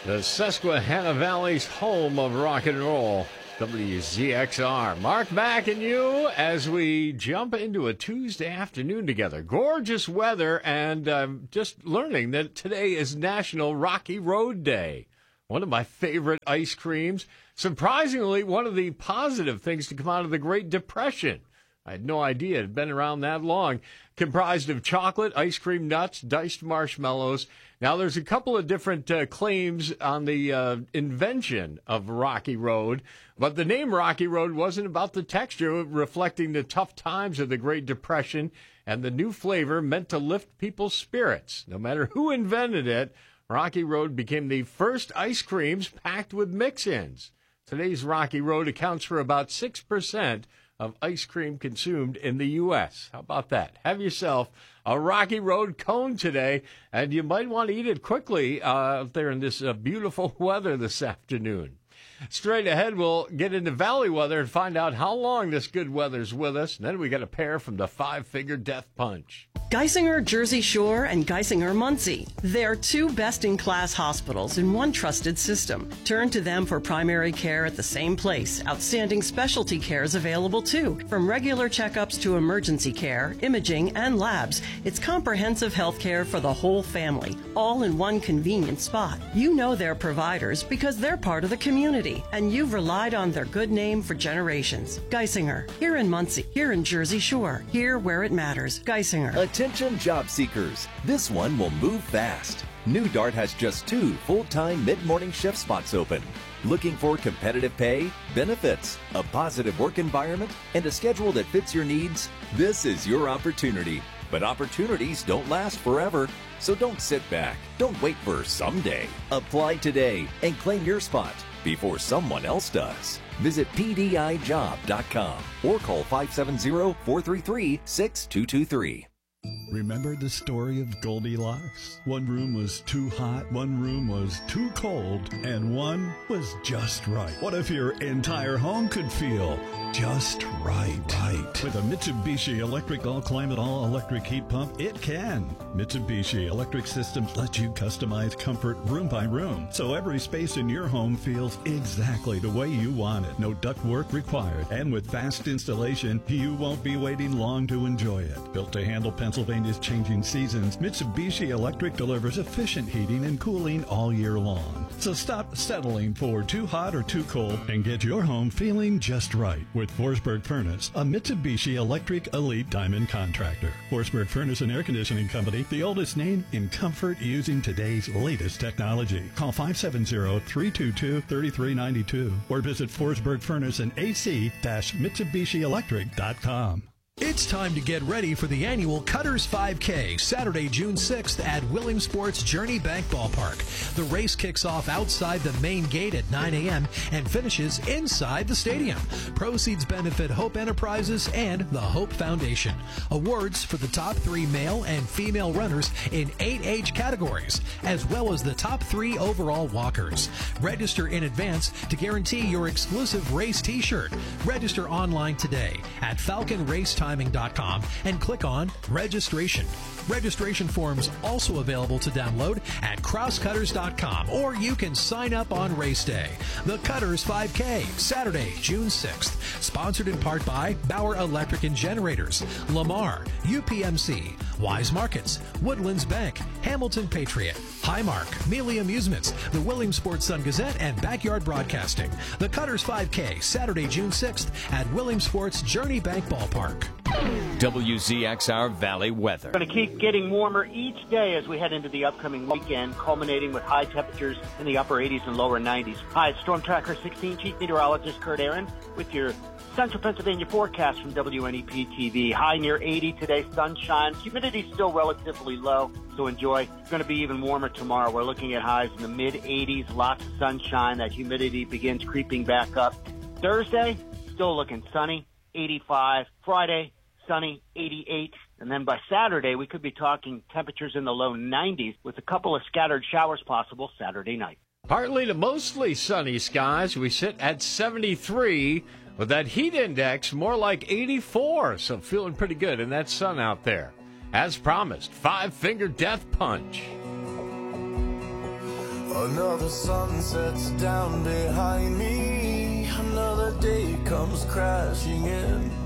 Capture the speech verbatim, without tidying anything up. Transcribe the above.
The Susquehanna Valley's home of rock and roll, W Z X R. Mark Mack and you as we jump into a Tuesday afternoon together. Gorgeous weather, and I'm just learning that today is National Rocky Road Day. One of my favorite ice creams. Surprisingly, one of the positive things to come out of the Great Depression. I had no idea it had been around that long. Comprised of chocolate, ice cream, nuts, diced marshmallows. Now, there's a couple of different uh, claims on the uh, invention of Rocky Road, but the name Rocky Road wasn't about the texture, reflecting the tough times of the Great Depression, and the new flavor meant to lift people's spirits. No matter who invented it, Rocky Road became the first ice creams packed with mix-ins. Today's Rocky Road accounts for about six percent of ice cream consumed in the U S How about that? Have yourself a Rocky Road cone today, and you might want to eat it quickly uh, out there in this uh, beautiful weather this afternoon. Straight ahead, we'll get into valley weather and find out how long this good weather's with us. And then we got a pair from the Five-Finger Death Punch. Geisinger Jersey Shore and Geisinger Muncie. They're two best-in-class hospitals in one trusted system. Turn to them for primary care at the same place. Outstanding specialty care is available too. From regular checkups to emergency care, imaging, and labs, it's comprehensive health care for the whole family, all in one convenient spot. You know their providers because they're part of the community, and you've relied on their good name for generations. Geisinger, here in Muncie, here in Jersey Shore, here where it matters. Geisinger. Attention job seekers, this one will move fast. New Dart has just two full-time mid-morning shift spots open. Looking for competitive pay, benefits, a positive work environment, and a schedule that fits your needs? This is your opportunity. But opportunities don't last forever, so don't sit back. Don't wait for someday. Apply today and claim your spot before someone else does. Visit P D I job dot com or call five seven zero, four three three, six two two three. Remember the story of Goldilocks? One room was too hot, one room was too cold, and one was just right. What if your entire home could feel just right? Right. With a Mitsubishi Electric All-Climate All-Electric Heat Pump, it can. Mitsubishi Electric Systems let you customize comfort room by room, so every space in your home feels exactly the way you want it. No ductwork required. And with fast installation, you won't be waiting long to enjoy it. Built to handle Pennsylvania's changing seasons, Mitsubishi Electric delivers efficient heating and cooling all year long. So stop settling for too hot or too cold and get your home feeling just right with Forsberg Furnace, a Mitsubishi Electric Elite Diamond contractor. Forsberg Furnace and Air Conditioning Company, the oldest name in comfort using today's latest technology. Call five seven zero, three two two, three three nine two or visit Forsberg Furnace and A C Mitsubishi Electric dot com. It's time to get ready for the annual Cutters five K, Saturday, June sixth at Williamsport's Journey Bank Ballpark. The race kicks off outside the main gate at nine a.m. and finishes inside the stadium. Proceeds benefit Hope Enterprises and the Hope Foundation. Awards for the top three male and female runners in eight age categories, as well as the top three overall walkers. Register in advance to guarantee your exclusive race t-shirt. Register online today at Falcon Race Timing dot com and click on Registration. Registration forms also available to download at Cross Cutters dot com, or you can sign up on race day. The Cutters five K, Saturday, June sixth. Sponsored in part by Bauer Electric and Generators, Lamar, U P M C, Wise Markets, Woodlands Bank, Hamilton Patriot, Highmark, Mealy Amusements, the Williamsport Sun Gazette, and Backyard Broadcasting. The Cutters five K, Saturday, June sixth at Williamsport's Journey Bank Ballpark. W Z X R Valley weather. Going to keep getting warmer each day as we head into the upcoming weekend, culminating with high temperatures in the upper eighties and lower nineties. Hi, Storm Tracker sixteen Chief Meteorologist Kurt Aaron with your Central Pennsylvania forecast from W N E P T V. High near eighty today, sunshine. Humidity still relatively low, so enjoy. It's going to be even warmer tomorrow. We're looking at highs in the mid eighties, lots of sunshine. That humidity begins creeping back up. Thursday, still looking sunny, eighty-five. Friday, sunny, eighty-eight. And then by Saturday, we could be talking temperatures in the low nineties with a couple of scattered showers possible Saturday night. Partly to mostly sunny skies. We sit at seventy-three with that heat index more like eighty-four. So feeling pretty good in that sun out there. As promised, Five-Finger Death Punch. Another sun sets down behind me. Another day comes crashing in.